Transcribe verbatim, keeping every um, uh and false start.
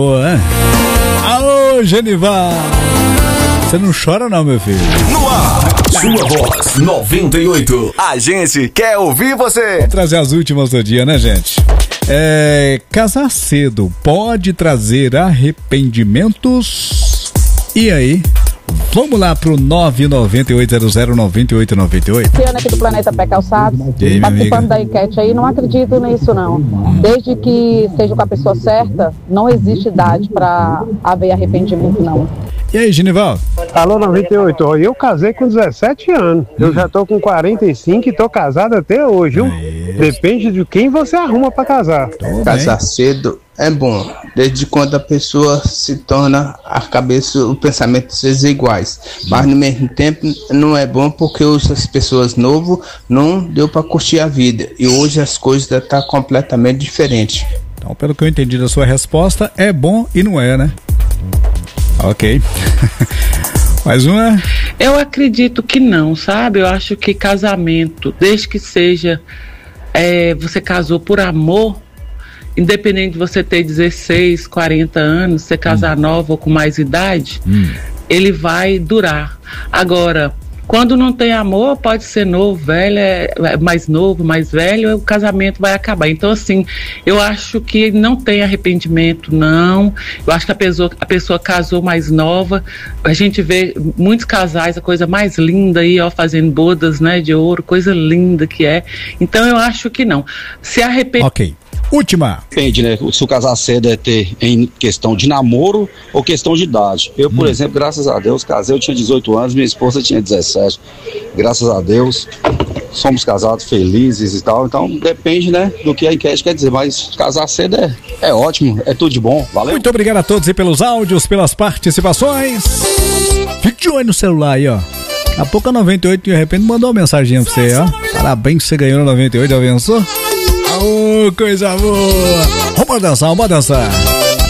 Boa, hein? Alô, Genival! Você não chora não, meu filho. No ar, sua voz noventa e oito. A gente quer ouvir você. Vou trazer as últimas do dia, né, gente? É, casar cedo pode trazer arrependimentos? E aí? Vamos lá pro nove nove oito zero zero nove oito nove oito. Luciana aqui do Planeta Pé Calçados, aí, participando da enquete aí, não acredito nisso não. Desde que seja com a pessoa certa, não existe idade para haver arrependimento não. E aí, Genival? Alô, noventa e oito, ó, eu casei com dezessete anos, eu hum. já tô com quarenta e cinco e tô casado até hoje, viu? Depende de quem você arruma pra casar. Casar cedo é bom, desde quando a pessoa se torna a cabeça, o pensamento ser iguais, mas no mesmo tempo não é bom porque hoje as pessoas novas não deu pra curtir a vida e hoje as coisas estão completamente diferentes. Então, pelo que eu entendi da sua resposta, é bom e não é, né? Ok. Mais uma? Eu acredito que não, sabe? Eu acho que casamento, desde que seja é, você casou por amor, independente de você ter dezesseis, quarenta anos, você casar hum. nova ou com mais idade, hum. ele vai durar. Agora, quando não tem amor, pode ser novo, velho, é mais novo, mais velho, o casamento vai acabar. Então, assim, eu acho que não tem arrependimento, não. Eu acho que a pessoa, a pessoa casou mais nova. A gente vê muitos casais, a coisa mais linda aí, ó, fazendo bodas, né, de ouro, coisa linda que é. Então, eu acho que não. Se arrepende... Ok. Última. Depende, né? Se o casar cedo é ter em questão de namoro ou questão de idade. Eu, por hum. exemplo, graças a Deus, casei, eu tinha dezoito anos, minha esposa tinha dezessete. Graças a Deus, somos casados felizes e tal. Então, depende, né, do que a enquete quer dizer. Mas casar cedo é, é ótimo, é tudo de bom. Valeu. Muito obrigado a todos e pelos áudios, pelas participações. Fique de olho no celular aí, ó. Daqui a pouco a noventa e oito, de repente, mandou uma mensagem pra você, ó. Parabéns, você ganhou no noventa e oito, já pensou? Oh, coisa boa! Vamos dançar, vamos dançar!